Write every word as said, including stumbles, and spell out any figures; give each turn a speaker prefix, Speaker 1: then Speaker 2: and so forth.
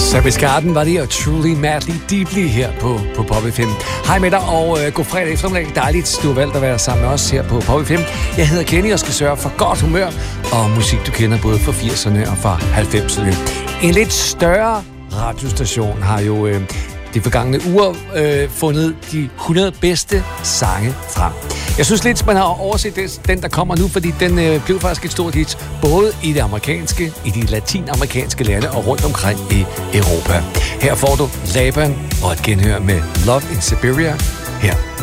Speaker 1: Savage Garden var det, og Truly Madly Deeply her på, på Pop F M. Hej med dig, og øh, god fredag eftermiddag. Dejligt, du har valgt at være sammen med os her på Pop F M. Jeg hedder Kenny og skal sørge for godt humør og musik, du kender både fra firserne og fra halvfemserne. En lidt større radiostation har jo øh, de forgangne uger øh, fundet de hundrede bedste sange frem. Jeg synes lidt, man har overset det, den, der kommer nu, fordi den øh, blev faktisk et stort hit, både i det amerikanske, i de latinamerikanske lande og rundt omkring i Europa. Her får du Laban og et genhør med Love in Siberia her